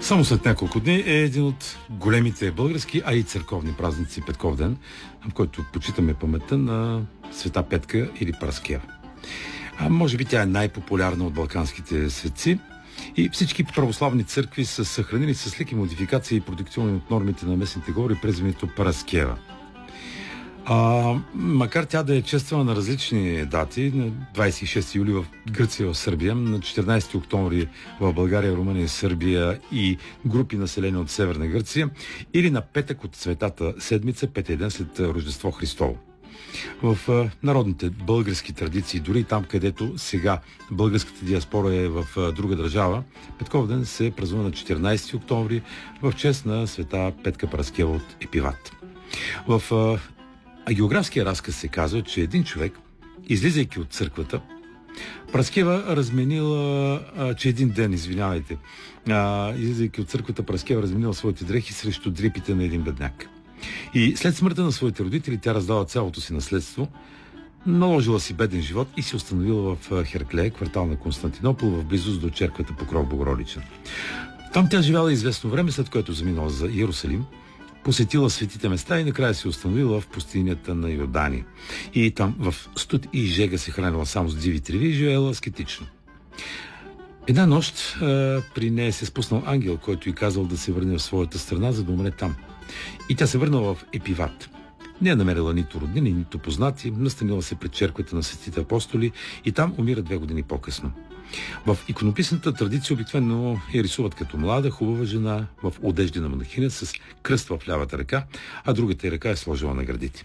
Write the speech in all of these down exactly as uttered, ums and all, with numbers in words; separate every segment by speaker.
Speaker 1: Само след няколко дни е един от големите български, а и църковни празници Петковден, в който почитаме паметта на Света Петка или Параскева. А може би тя е най-популярна от балканските светци и всички православни църкви са съхранили с леки модификации и продиктивни от нормите на местните говори през името Параскева. А, макар тя да е чествана на различни дати, на двадесет и шести юли в Гърция, в Сърбия, на четиринадесети октомври в България, Румъния, Сърбия и групи населени от Северна Гърция, или на петък от Светата седмица, петия ден след Рождество Христово. В а, народните български традиции, дори там, където сега българската диаспора е в а, друга държава, Петковден се празнува на четиринадесети октомври в чест на Света Петка Параскева от Епиват. В а, А географския разказ се казва, че един човек, излизайки от църквата, Параскева разменила, а, че един ден, извинявайте, а, излизайки от църквата, Параскева разменила своите дрехи срещу дрипите на един бедняк. И след смъртта на своите родители, тя раздала цялото си наследство, наложила си беден живот и се установила в Хераклея, квартал на Константинопол, в близост до черквата Покров Богородичен. Там тя живяла известно време, след което заминала за Иерусалим, посетила светите места и накрая се установила в пустинята на Йордания. И там в студ и жега се хранила само с диви треви и живеела аскетично. Една нощ а, при нея се спуснал ангел, който й казал да се върне в своята страна, за да умре там. И тя се върнала в Епиват. Не е намерила нито роднини, нито познати, настанила се пред черквата на светите апостоли и там умира две години по-късно. В иконописната традиция обикновено я рисуват като млада, хубава жена в одежди на монахиня с кръст в лявата ръка, а другата й ръка е сложила на гърдите.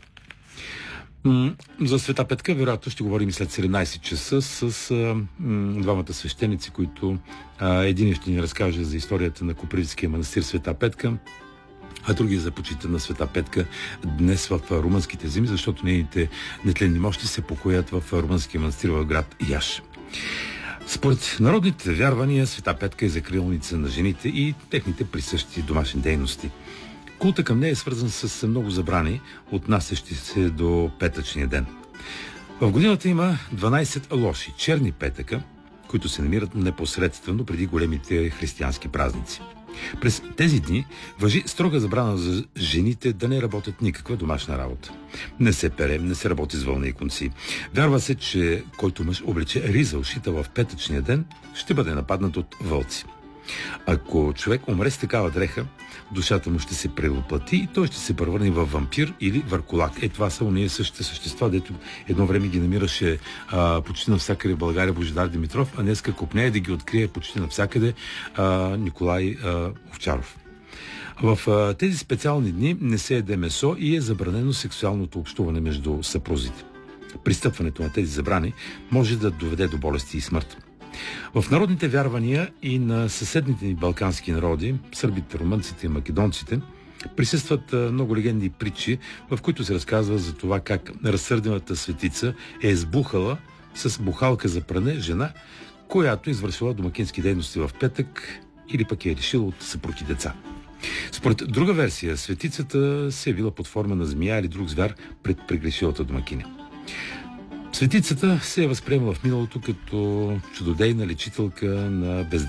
Speaker 1: За Света Петка вероятно ще говорим след седемнадесет часа с а, м, двамата свещеници, които а, един ще ни разкаже за историята на Копривския манастир Света Петка, а другия за почита на Света Петка днес в румънските земи, защото нейните нетленни мощи се покоят в румънския манастир в град Яш. Според народните вярвания, Света Петка е закрилница на жените и техните присъщи домашни дейности. Култа към нея е свързан с много забрани, отнасящи се до петъчния ден. В годината има дванадесет лоши, черни петъка, които се намират непосредствено преди големите християнски празници. През тези дни важи строга забрана за жените да не работят никаква домашна работа. Не се пере, не се работи с вълни и конци. Вярва се, че който мъж облече риза ушита в петъчния ден, ще бъде нападнат от вълци. Ако човек умре с такава дреха, душата му ще се превъплати и той ще се превърне в вампир или върколак. Е, това са уния същите същества, дето едно време ги намираше а, почти навсякъде в България Божидар Димитров, а днеска копнее да ги открие почти навсякъде а, Николай а, Овчаров. В а, тези специални дни не се еде месо и е забранено сексуалното общуване между съпрузите. Пристъпването на тези забрани може да доведе до болести и смърт. В народните вярвания и на съседните ни балкански народи, сърбите, румънците и македонците, присъстват много легенди и притчи, в които се разказва за това как разсърдената светица е сбухала с бухалка за пране жена, която извършила домакински дейности в петък или пък е решила от съпруги деца. Според друга версия, светицата се е била под форма на змия или друг звяр пред прегрешилата домакиня. Светицата се е възприемала в миналото като чудодейна лечителка на бездействие.